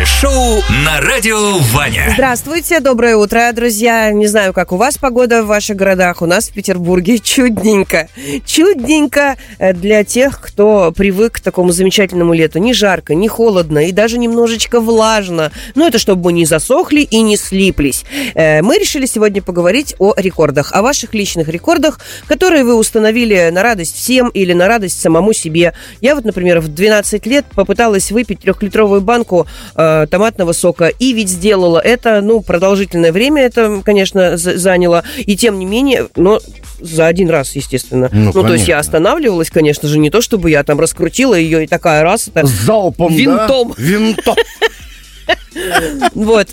шоу на радио Ваня. Здравствуйте, доброе утро, друзья. Не знаю, как у вас погода в ваших городах. У нас в Петербурге чудненько. Чудненько для тех, кто привык к такому замечательному лету. Не жарко, не холодно и даже немножечко влажно. Но это чтобы мы не засохли и не слиплись. Мы решили сегодня поговорить о рекордах. О ваших личных рекордах, которые вы установили на радость всем или на радость самому себе. Я вот, например, в 12 лет попыталась выпить 3-литровую банку томатного сока, и ведь сделала это, продолжительное время это, конечно, заняло, и тем не менее, но за один раз, естественно. То есть я останавливалась, конечно же, не то, чтобы я там раскрутила ее, и такая раз, это залпом, винтом. Да? Винтом. Вот,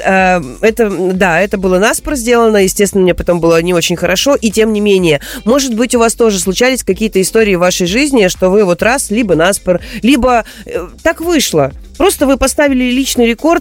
это было наспор сделано, естественно, мне потом было не очень хорошо, и тем не менее, может быть, у вас тоже случались какие-то истории в вашей жизни, что вы вот раз, либо наспор, либо так вышло. Просто вы поставили личный рекорд,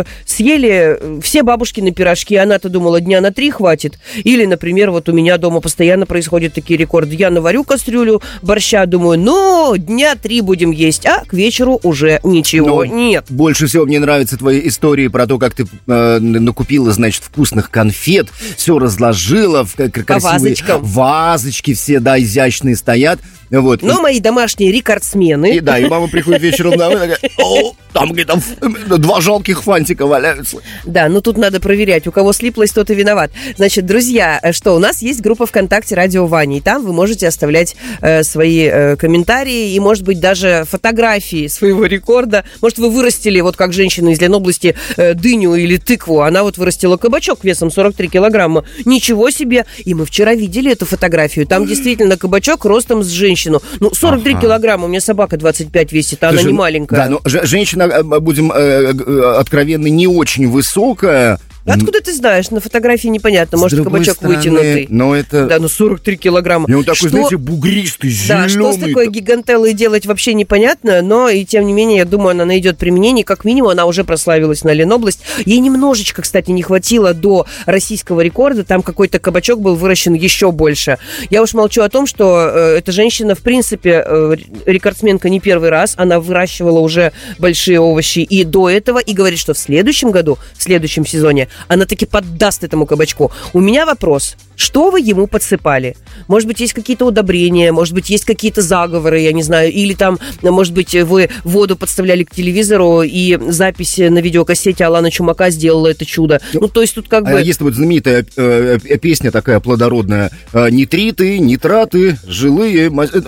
съели все бабушкины пирожки, она-то думала, дня на 3 хватит. Или, например, вот у меня дома постоянно происходят такие рекорды. Я наварю кастрюлю борща, думаю, дня 3 будем есть, а к вечеру уже ничего нет. Больше всего мне нравятся твои истории про то, как ты накупила, значит, вкусных конфет, все разложила в красивые вазочки все, да, изящные стоят. Вот. Но мои домашние рекордсмены. И мама приходит вечером домой, такая, там где-то 2 жалких фантика валяются. Да, тут надо проверять, у кого слиплось, тот и виноват. Значит, друзья, у нас есть группа ВКонтакте «Радио Ваня», и там вы можете оставлять свои комментарии и, может быть, даже фотографии своего рекорда. Может, вы вырастили, вот как женщина из Ленобласти, дыню или тыкву, она вот вырастила кабачок весом 43 килограмма. Ничего себе! И мы вчера видели эту фотографию. Там действительно кабачок ростом с женщину. 43 килограмма, у меня собака 25 весит, а она не маленькая. Да, но женщина, будем откровенны, не очень высокая. Откуда ты знаешь? На фотографии непонятно. Может, кабачок вытянутый. Но это... Да, 43 килограмма. И он такой, знаете, бугристый, зеленый. Да, что с такой гигантеллой делать, вообще непонятно. Но, и тем не менее, я думаю, она найдет применение. Как минимум, она уже прославилась на Ленобласть. Ей немножечко, кстати, не хватило до российского рекорда. Там какой-то кабачок был выращен еще больше. Я уж молчу о том, что эта женщина, в принципе, рекордсменка не первый раз. Она выращивала уже большие овощи и до этого. И говорит, что в следующем году, в следующем сезоне, она таки поддаст этому кабачку. У меня вопрос. Что вы ему подсыпали? Может быть, есть какие-то удобрения, может быть, есть какие-то заговоры, я не знаю. Или там, может быть, вы воду подставляли к телевизору, и запись на видеокассете Алана Чумака сделала это чудо. То есть тут как бы... Есть вот знаменитая песня такая плодородная. Нитриты, нитраты, жилые...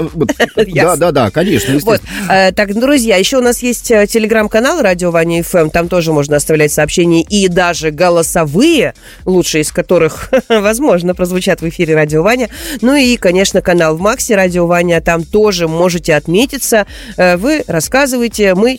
Да, конечно. Вот. Так, друзья, еще у нас есть телеграм-канал «Радио Ваня ФМ». Там тоже можно оставлять сообщения и даже голосовые, лучшие из которых, возможно, прозвучат в эфире «Радио Ваня». Ну и, конечно, канал в Максе «Радио Ваня». Там тоже можете отметиться. Вы рассказываете, мы